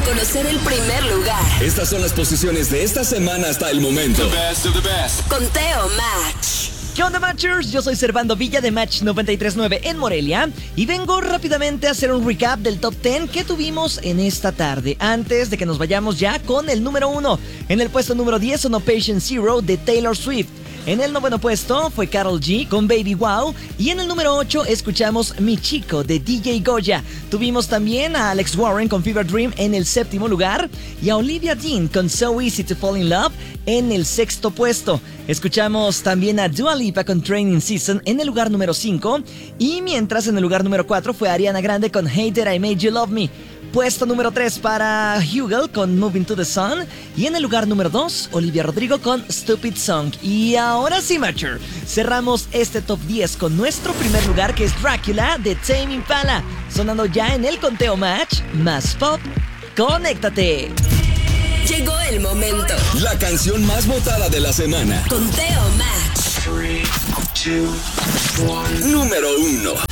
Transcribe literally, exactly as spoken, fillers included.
conocer el primer lugar. Estas son las posiciones de esta semana hasta el momento. The best of the best. Conteo Match. ¿Qué onda, Matchers? Yo soy Servando Villa de Match noventa y tres punto nueve en Morelia y vengo rápidamente a hacer un recap del top diez que tuvimos en esta tarde, antes de que nos vayamos ya con el número uno. En el puesto número diez sonó Patient Zero de Taylor Swift. En el noveno puesto fue Karol G con Baby Wow. Y en el número ocho escuchamos Mi Chico de D J Goya. Tuvimos también a Alex Warren con Fever Dream en el séptimo lugar y a Olivia Dean con So Easy to Fall in Love en el sexto puesto. Escuchamos también a Dua Lipa con Training Season en el lugar número cinco. Y mientras en el lugar número cuatro fue Ariana Grande con Hey That I Made You Love Me. Puesto número tres para Hugel con Moving to the Sun. Y en el lugar número dos, Olivia Rodrigo con Stupid Song. Y ahora sí, Matcher, cerramos este top diez con nuestro primer lugar, que es Dracula de Tame Impala, sonando ya en el Conteo Match más pop. ¡Conéctate! Llegó el momento. La canción más votada de la semana. Conteo Match. Three, two, one. Número uno.